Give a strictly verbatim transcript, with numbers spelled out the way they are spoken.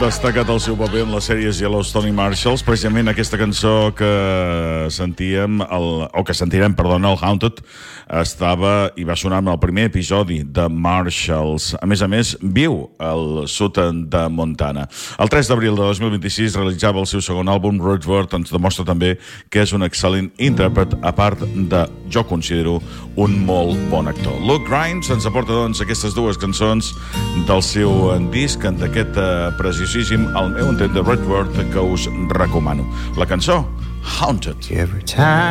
destacat el seu paper en les sèries Yellowstone i Marshalls. Precisament aquesta cançó que sentíem, el, o que sentirem, perdona, el Haunted, estava i va sonar en el primer episodi de Marshalls. A més a més, viu al sud de Montana. El tres d'abril de dos mil vint-i-sis realitzava el seu segon àlbum. Redford ens demostra també que és un excel·lent intèrpret, a part de, jo considero, un molt bon actor. Luke Grimes ens aporta, doncs, aquestes dues cançons del seu disc, d'aquest uh, preciosíssim, al meu entendre, Redford, que us recomano. La cançó, Haunted. Every time